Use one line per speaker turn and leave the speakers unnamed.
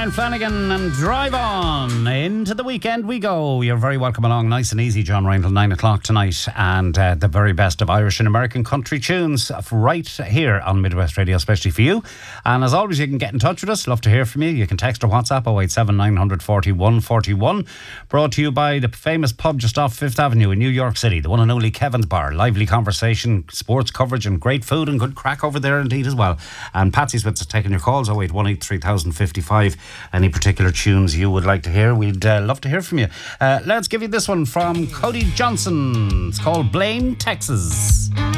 Brian Flanagan and Drive On. Into the weekend we go. You're very welcome along. Nice and easy, John Ryan, till 9 o'clock tonight. And the very best of Irish and American country tunes right here on Midwest Radio, especially for you. And as always, you can get in touch with us. Love to hear from you. You can text or WhatsApp 087 940 141. Brought to you by the famous pub just off 5th Avenue in New York City, the one and only Kevin's Bar. Lively conversation, sports coverage and great food and good crack over there indeed as well. And Patsy's with us taking your calls 0818 3055. Any particular tunes you would like to hear, we'd love to hear from you. Let's give you this one from Cody Johnson. It's called Blaine, Texas.